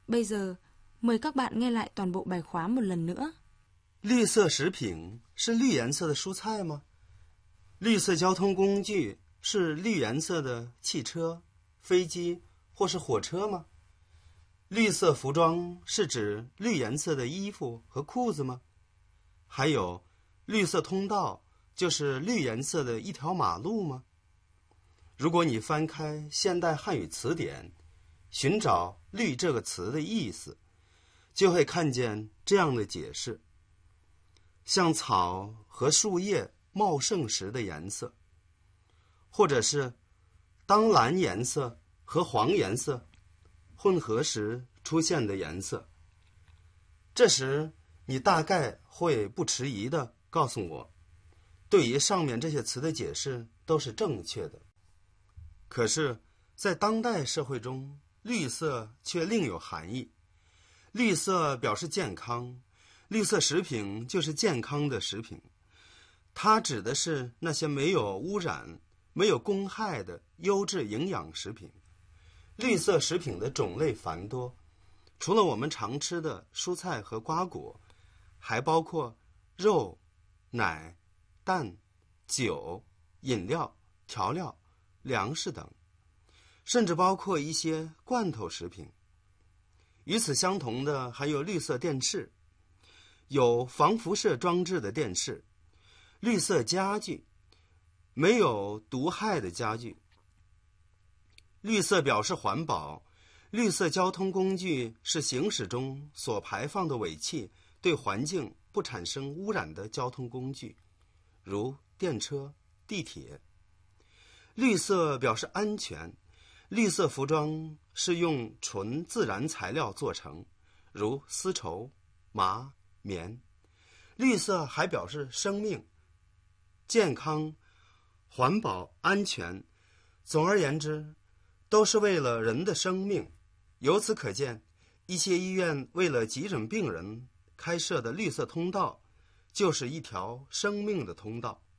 Bây giờ, mời các bạn nghe lại toàn bộ bài khóa một lần nữa. 绿色食品是绿颜色的蔬菜吗？绿色交通工具是绿颜色的汽车、飞机或是火车吗？绿色服装是指绿颜色的衣服和裤子吗？还有，绿色通道就是绿颜色的一条马路吗？如果你翻开现代汉语词典，寻找“绿”这个词的意思，就会看见这样的解释：像草和树叶茂盛时的颜色，或者是当蓝颜色和黄颜色混合时出现的颜色。这时你大概会不迟疑地告诉我，对于上面这些词的解释都是正确的。可是在当代社会中，绿色却另有含义。绿色表示健康，绿色食品就是健康的食品，它指的是那些没有污染、没有公害的优质营养食品。绿色食品的种类繁多，除了我们常吃的蔬菜和瓜果，还包括肉、奶、蛋、酒、饮料、调料、粮食等，甚至包括一些罐头食品。与此相同的还有绿色电视，有防辐射装置的电视，绿色家具，没有毒害的家具。绿色表示环保，绿色交通工具是行驶中所排放的尾气对环境不产生污染的交通工具，如电车、地铁。绿色表示安全，绿色服装是用纯自然材料做成，如丝绸、麻、棉。绿色还表示生命、健康、环保、安全。总而言之，都是为了人的生命。由此可见，一些医院为了急诊病人开设的绿色通道，就是一条生命的通道。